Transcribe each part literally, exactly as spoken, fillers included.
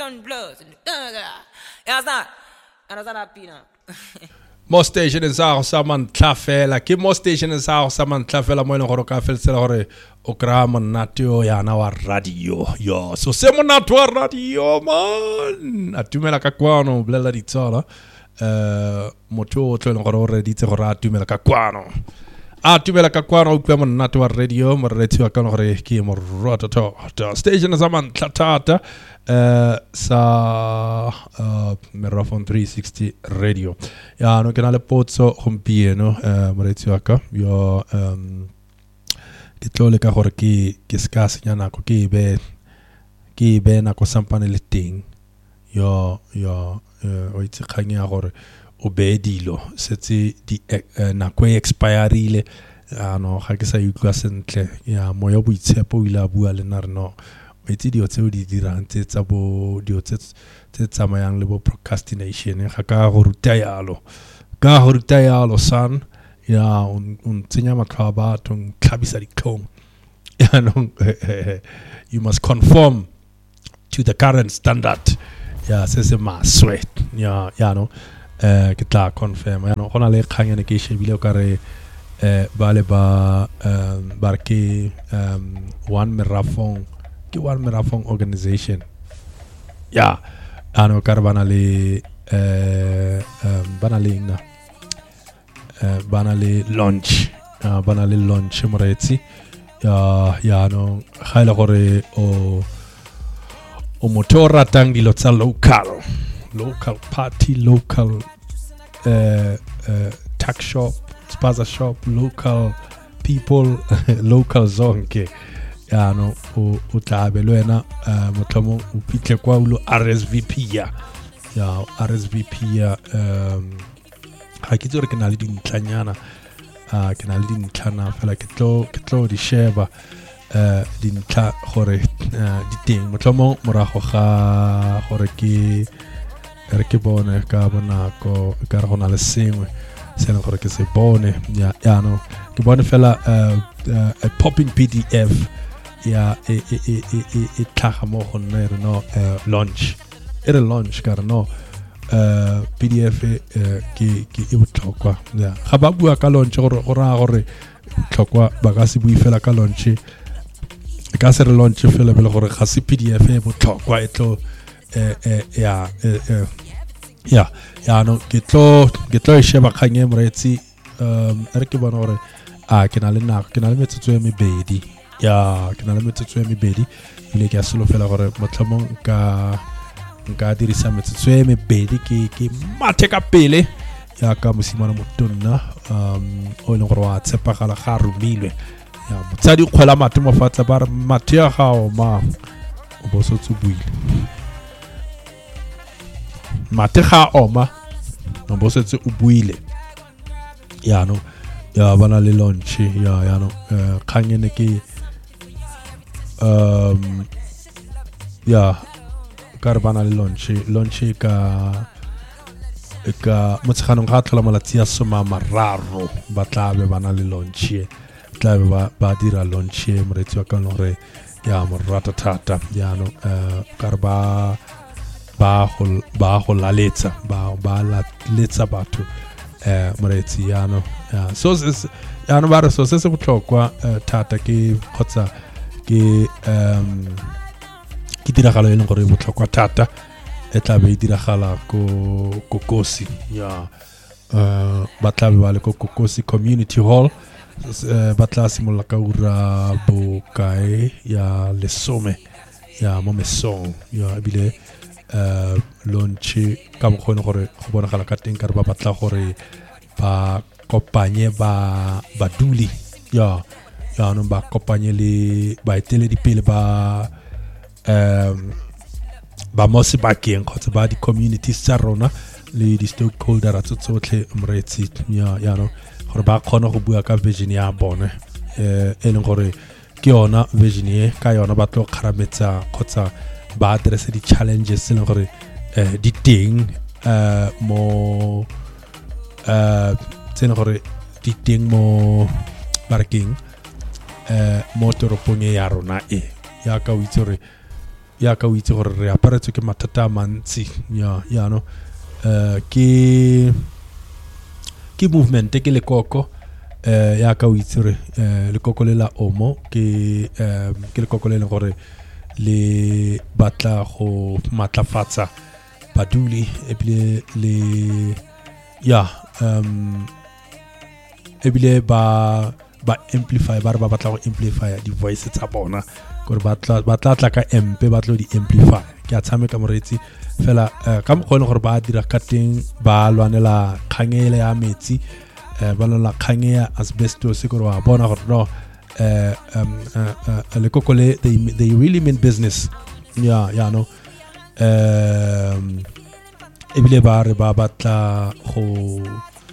Ton blood. Ja, sa. Ano sa napina? Mo station is out saman tlafela ke mo station is out saman tlafela mo ile gore ka felsela gore o kra monatio yana wa radio yo so se monatio wa radio man atumela ka kwano blela di tsala eh moto o tlole gore o re ditse gore atumela ka kwano atumela ka kwano o kwa monatio wa radio mo re tshwa ka gore ke mo rota to station saman tlatata Uh, sa uh, Merafon three sixty radio ya no kana le potso gompieno uh, moretsi wa ka yo um ke tlole ka gore ke ke ska senya nako ke be ke be na ko sampane le teng yo yo o itse khanya gore o be dilo setse di na ko expireile ano ga ke sa utlwa sentle ya moya boitshepo o ile a bua le nna re no itse dio tseo di dirang tse tsa bo dio tse tse tsamayang le bo procrastination ga ka go ruta yalo ka go ruta yalo san ya un tsenya matlha ba tong tlhabisa ditlhong ya no you must conform to the current standard ya se se maswe ya ya no eh ke tla confirm ya no gona le khanyane ke shebile o ka re eh ba le ba um barke um one merafong ke one Merafong organization ya ano karbana le eh bana le na eh bana le launch bana le launch moretsi ya ya no khaila gore o o motora tang dilo tsa local local party local eh uh, tax shop spaza shop local people local zone ke ya no o o tlabe le wena motlomo o pitle kwa ulo R S V P ya ya R S V P ya um ha ke tsore ke na le dintlanyana a ke na le dintlana fela ke tlo ke tlo di sheba eh dintla gore di teng motlomo morago ga gore ke re ke bone ka bona ko ka re gona le sengwe se le gore ke se bone ya ya no ke bone fela a popping P D F ya e e e e e tlaga mo go nna re no launch e re launch ka re no uh P D F ke ke e botlhokwa ya ga ba bua ka launch gore go ra gore botlhokwa ba ka se bui fela ka launch ka se re launch fela bele gore ga se P D F e botlhokwa e tlo eh eh ya ya ya no ke tlo ke tlo e sheba khanye moretsi um re ke bona gore a ke na le nako ke na le metsotso e mebedi ya ke na le metsotso e mebedi ile ke a solo fela gore motlhomong ka nka dirisa metsotso e mebedi ke ke mathe ka pele ya ka mosimana motonna um o le gore wa tshepagala ga rumilwe ya motsadi kgwela mathe mo fatsa ba mathe ya gao ma o bo so tsubuile mathe ga oma o bo so tse o buile ya no ya bana le launch ya ya no khangene ke um ya karbana le launch launch ka ka motshano ga tlhola malatsi a soma mararo ba tla be bana le launch tla be ba ba dira launch moretsi wa ka nore ya mo rata thata ya no karba ba go ba go la letsa ba ba la letsa batho eh moretsi ya no ya so ya no ba re so se se botlhokwa thata ke khotsa ke um ke diragalo e leng gore botlhokwa thata e tla be diragala ko kokosi ya uh ba tla be ba le ko kokosi community hall ba tla simolla ka ura bo kae ya lesome ya mo mesong ya bile uh launch ka mo khone gore go bonagala ka teng ka re ba batla gore ba kopanye ba baduli ya ya no ba kopanye le ba etele di pele ba um ba mo se ba keng khotsa ba di communities tsa rona le di stakeholder tsa tsotlhe mretsi ya ya no gore ba khona go bua ka vision ya bone eh e leng gore ke yona vision e ka yona ba tlo kharametsa khotsa ba address di challenges le gore eh di teng eh mo eh tsene gore di teng mo parking eh motoropong ya rona e ya ka o itse re ya ka o itse gore re aparetswe ke mathata a mantsi ya ya no uh, ke ke movement ke lekoko eh ya ka o itse re lekoko le la omo ke um, ke lekoko le le gore le batla go matlafatsa baduli ebile le ya um ebile ba ba amplify ba ba batla go amplify di voice tsa bona gore batla batla tla ka empe batlo di amplify ke a tshameka moretsi fela ka mo gone gore ba dira cutting ba lwanela khangele ya metsi ba lwanela khangea asbestos gore wa bona gore no eh um le kokole they they really mean business ya ya no um ebile ba re ba batla go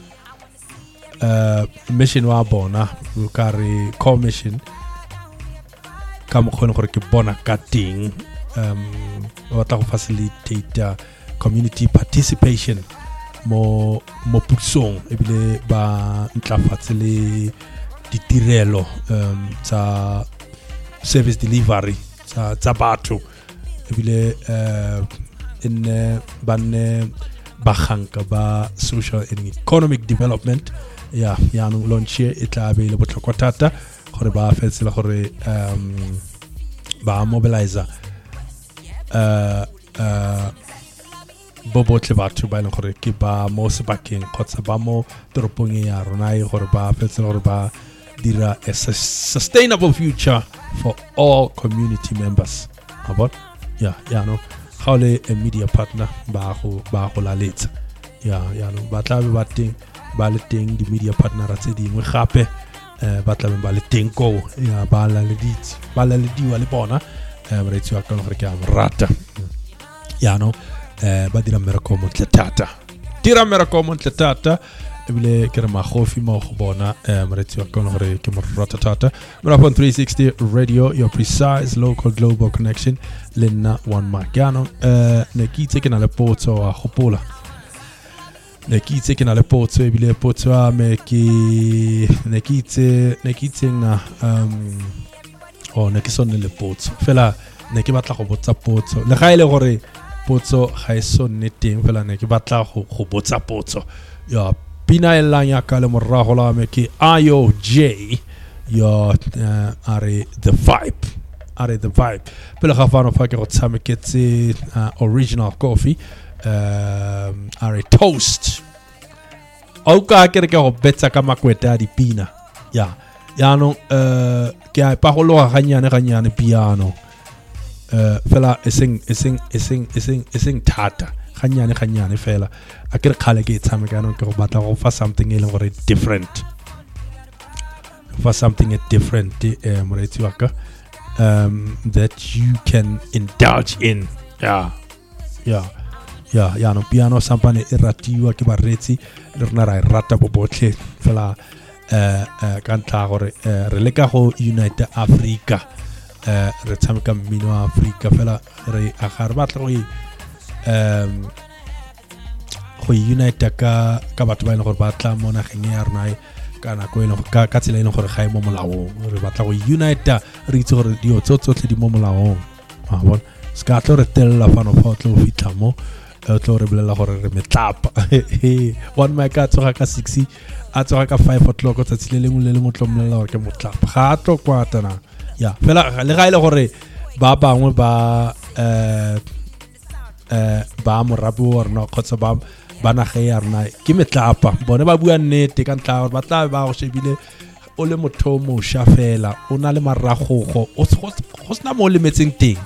Uh, mission wa bona ka re commission ka mo khone gore ke bona cutting um ba batla go facilitate uh, community participation mo mo pusong ebile ba ntlafatse le ditirelo um tsa service delivery tsa tsa batho ebile uh, in banne ba khanka ba social and economic development ya ya no launch e tla be le botlhokwa thata gore ba fetsela gore um ba mobilize uh uh bo botle batho ba ile gore ke ba mo sebakeng kgotsa ba mo toropong ya rona e gore ba fetsela gore ba dira a sustainable future for all community members about ya ya no how le a media partner ba go ba go la letsa ya ya no ba tla be ba teng ba le teng di media partner tse dingwe gape eh ba tla ba le teng ko ya ba la le ditsi ba la le diwa le bona eh ba retsi wa ka gore ke a rata ya no eh ba dira mmereko mo tletata dira mmereko mo tletata ebile ke re magofi mo go bona eh ba retsi wa ka gore ke mo rata tata Marathon three sixty radio, your precise local global connection lena one makano eh ne kitse ke na le potso wa gopola ne kitse ke na le potso ebile potso a me ke ne kitse ne kitse na um o ne ke sonne le potso fela ne ke batla go botsa potso le ga ile gore potso ga e sonne teng fela ne ke batla go go botsa potso ya pina elanya ka le morago la me ke Ayo J yo uh, are the vibe are the vibe pele ga fano fa ke go tshameketse uh, original coffee um are toast au ka ke re ke go betsa ka makweta di pina ya ya no uh ke a pa go loga ganyane ganyane piano uh fela eseng eseng eseng eseng eseng thata ganyane ganyane fela a ke re khale ke tshameka no ke go batla go fa something e leng gore different for something different uh, moretsi wa ka um that you can indulge in yeah yeah ya ya no piano sampane e ratiwa ke baretsi le rena ra rata bo botlhe fela eh eh ka ntla gore re leka go unite Africa eh re tshameka mmino wa Africa fela re a ga re batla go um go unite ka ka batho ba ile gore ba tla mona geng ya rena kana go ile ka ka tsela ile gore ga e mo molao re batla go unite re itse gore dio tsotlhe di mo molao a bona ska tlo re tella fano fa tlo fitla mo tlo re bolela gore re metlapa one my ka tsoga ka six a tsoga ka five o'clock tsa tsile lengwe le lengwe tlo mmolela gore ke motlapa ga tlo kwata na ya fela le ga ile gore ba bangwe ba eh eh ba morabu wa rona khotsa ba bana ge ya rona ke metlapa bone ba bua nnete ka ntla gore ba tla ba go shebile o le motho mo sha fela o na le maragogo o go sna mo le metseng teng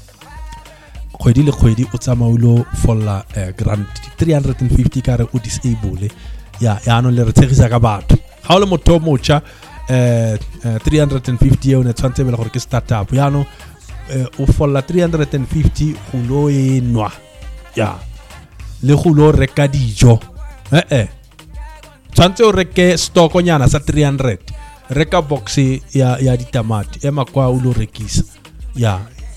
khwedi le khwedi o tsamaulo folla grant three hundred fifty ka re o disable ya ya no le re tshegisa ka batho ga o le motho mo cha eh three hundred fifty o ne tshwantse bele gore ke startup ya no o folla three hundred fifty go lo enwa ya le go lo reka dijo eh eh tshwantse o reke stock nyana sa three hundred reka box ya ya ditamati e makwa o lo rekisa ya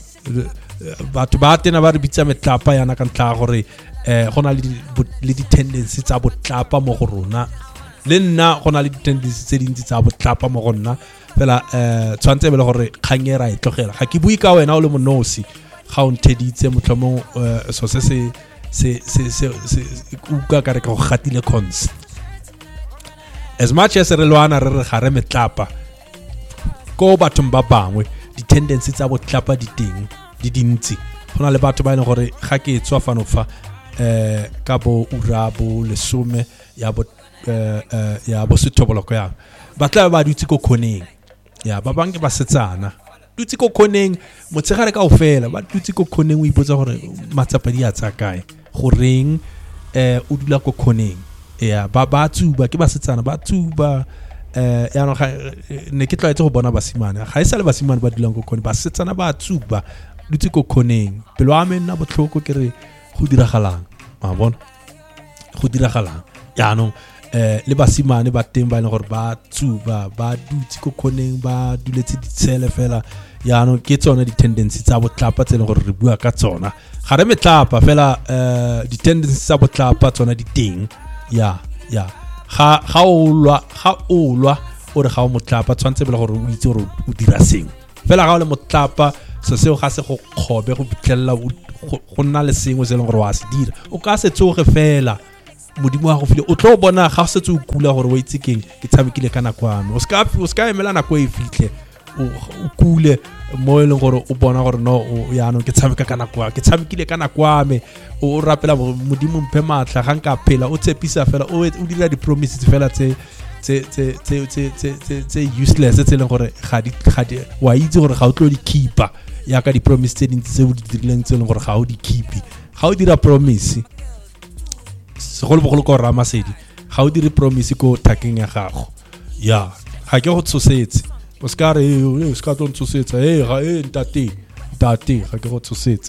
batho ba tena ba re bitsa metlapa yana ka ntla gore eh gona le le di tendency tsa botlapa mo go rona le nna gona le di tendency tse dintsi tsa botlapa mo go nna fela eh tshwantse bele gore khangera e tlogela ga ke bui ka wena o le monosi ga o ntheditse motlhomo so se se se se se uka ka re ka go gatile cons as much as re lwana re re gare metlapa go bathong ba bangwe di tendency tsa bo tlapa di teng di dintsi gona le batho ba ene gore ga ke tswa fano fa eh ka bo urabo le some ya bo eh ya bo sethoboloko ya batla ba dutse ko khoneng ya ba bang ke ba setsana dutse ko khoneng motsegare ka ofela ba dutse ko khoneng o ipotsa gore matsapa di a tsa kae go reng eh o dula ko khoneng ya ba ba tsuba ke ba setsana ba tsuba eh ya no ne ke tlaetse go bona basimane ga e sa le basimane ba dulang ko khone ba setsana ba tsuba dutse ko khoneng pelo a mena botlhoko ke re go diragalang ma bona go diragalang ya no eh le basimane ba teng ba ene gore ba tsuba ba dutse ko khoneng ba duletse ditsele fela ya no ke tsona di tendency tsa botlapa tse le gore re bua ka tsona ga re metlapa fela eh di tendency tsa botlapa tsona di teng ya ya ga ga o lwa ga o lwa o re ga o motlapa tshwantse bela gore o itse gore o dira seng fela ga o le motlapa se seo ga se go khobe go bitlella go nna le sengwe se le gore wa se dira o ka se tsoge fela modimo wa go file o tlo bona ga se tse o kula gore o itse keng ke tshamekile kana kwame o ska o ska emela nako e fitlhe o kule mo e leng gore o bona gore no ya no ke tshameka kana kwa ke tshamekile kana kwame o rapela modimo mphe matla ga nka phela o tshepisa fela o o dira di promises fela tse tse tse tse tse tse useless tse leng gore ga di ga di wa itse gore ga o tlo di keepa ya ka di promises tse dintsi tse o di dirileng tse leng gore ga o di keepi ga o dira promise segolo bogolo ko Ramasedi ga o dire promise ko takeng ya gago ya ga ke go tshosetse o ska re o ska tlo tsosetsa eh ga e ntate ntate ga ke go tshosetse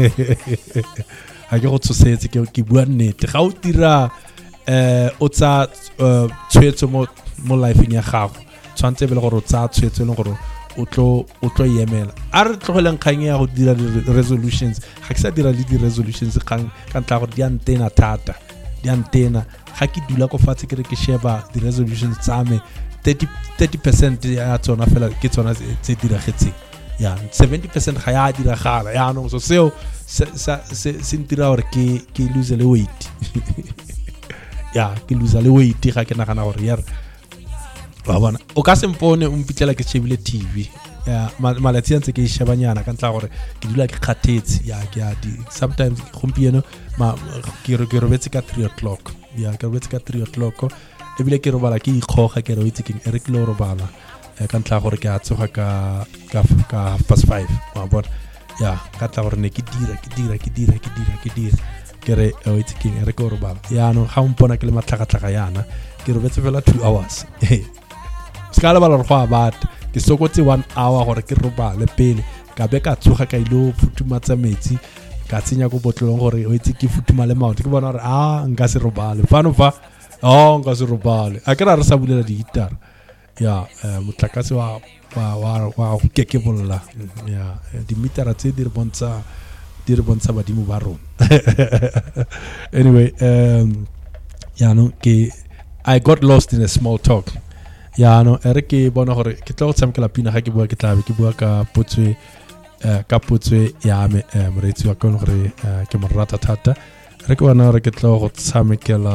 ga ke go tshosetse ke ke bua nnete ga o dira eh o tsa tshwetso mo mo life ya gago tshwantse bele gore o tsa tshwetso le gore o tlo o tlo yemela a re tlogeleng kgang ya go dira resolutions ga ke sa dira le di resolutions kgang ka ntla gore di antena thata di antena ga ke dula go fatshe ke re ke sheba di resolutions tsa me thirty percent ya tsona fela ke tsona tse diragetseng ya seventy percent ga ya diragala ya no so seo se se ntira gore ke ke lose le weight ya ke lose le weight ga ke nagana gore ya ba bona o ka se mpone o mpitlela ke shebile T V ya malatsi ntse ke shebanyana ka ntla gore ke dula ke khathetse ya ke ya di sometimes gompieno ma ke re ke robetse ka three o'clock ya ke robetse ka three o'clock e bile ke robala ke ikgoga ke re o itse ke e re ke lo robala ka ntla gore ke a tsoga ka ka ka half past five wa bona ya ka tla gore ne ke dira ke dira ke dira ke dira ke dira ke re o itse ke e re ke robala ya no ga mpona ke le matlhagatlaga yana ke robetse fela two hours ska le bala go abat ke sokotse one hour gore ke robale pele ka be ka tsoga ka ilo futumatsa metsi ka tsenya go botlolong gore o itse ke futuma le maoto ke bona gore a nka se robale fano fa oh nka se robale a ke ra re sa bulela di guitar ya motlakase wa wa wa ke ke bolla ya di mitara tse di re bontsha di re bontsha badimo ba rona anyway um ya no ke I got lost in a small talk ya no ere ke bona gore ke tlo tsamekela pina ga ke bua ke tlabe ke bua ka potswe ka potswe ya me moretsi wa kone gore ke mo rata thata re ke bona gore ke tlo go tsamekela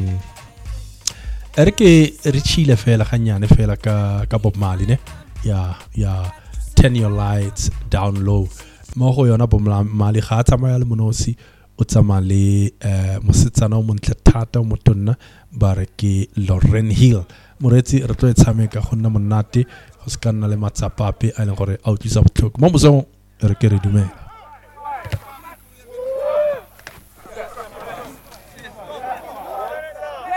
ere ke re chile fela ganyane fela ka ka Bob Marley ne ya ya turn your lights down low mo go yona Bob Marley ga tsamaya le monosi o tsamaya le mosetsana o montle thata o motonna ba re ke Lauryn Hill moretsi re tlo e tshameka go nna monate go se ka nna le matsapape a leng gore a utlwisa botlhoko mo mosong re ke re dumela